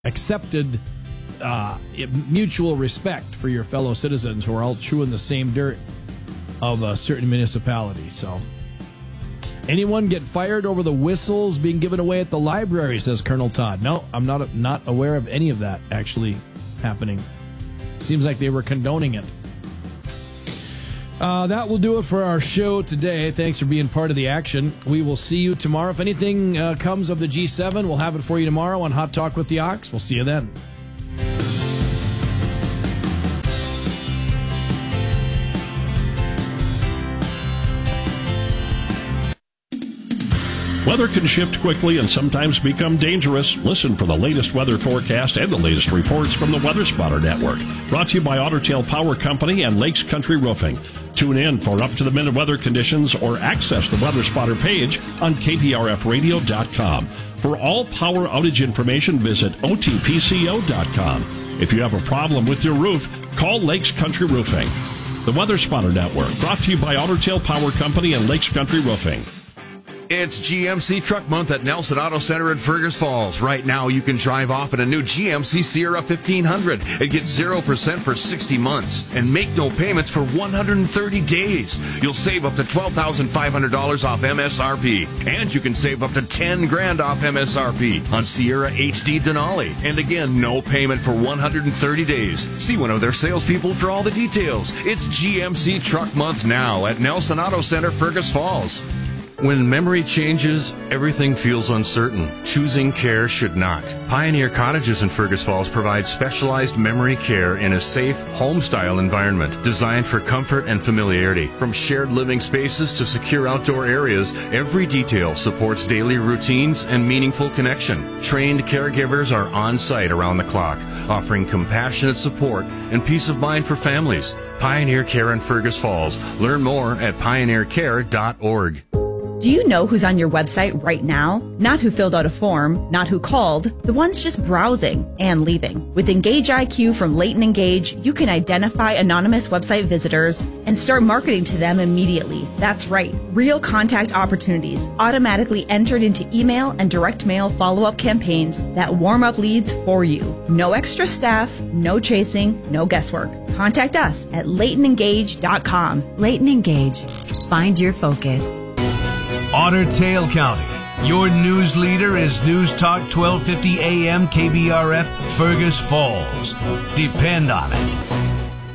accepted mutual respect for your fellow citizens who are all chewing the same dirt of a certain municipality. So, anyone get fired over the whistles being given away at the library, says Colonel Todd. No, I'm not aware of any of that actually happening. Seems like they were condoning it. That will do it for our show today. Thanks for being part of the action. We will see you tomorrow. If anything comes of the G7, we'll have it for you tomorrow on Hot Talk with the Ox. We'll see you then. Weather can shift quickly and sometimes become dangerous. Listen for the latest weather forecast and the latest reports from the Weather Spotter Network. Brought to you by Otter Tail Power Company and Lakes Country Roofing. Tune in for up-to-the-minute weather conditions or access the Weather Spotter page on kprfradio.com. For all power outage information, visit otpco.com. If you have a problem with your roof, call Lakes Country Roofing. The Weather Spotter Network, brought to you by Otter Tail Power Company and Lakes Country Roofing. It's GMC Truck Month at Nelson Auto Center in Fergus Falls. Right now, you can drive off in a new GMC Sierra 1500 and get 0% for 60 months and make no payments for 130 days. You'll save up to $12,500 off MSRP, and you can save up to $10,000 off MSRP on Sierra HD Denali. And again, no payment for 130 days. See one of their salespeople for all the details. It's GMC Truck Month now at Nelson Auto Center, Fergus Falls. When memory changes, everything feels uncertain. Choosing care should not. Pioneer Cottages in Fergus Falls provide specialized memory care in a safe, home-style environment designed for comfort and familiarity. From shared living spaces to secure outdoor areas, every detail supports daily routines and meaningful connection. Trained caregivers are on site around the clock, offering compassionate support and peace of mind for families. Pioneer Care in Fergus Falls. Learn more at pioneercare.org. Do you know who's on your website right now? Not who filled out a form, not who called, the ones just browsing and leaving. With Engage IQ from Leighton Engage, you can identify anonymous website visitors and start marketing to them immediately. That's right, real contact opportunities automatically entered into email and direct mail follow-up campaigns that warm up leads for you. No extra staff, no chasing, no guesswork. Contact us at LeightonEngage.com. Leighton Engage. Find your focus. Otter Tail County. Your news leader is News Talk 1250 AM KBRF Fergus Falls. Depend on it.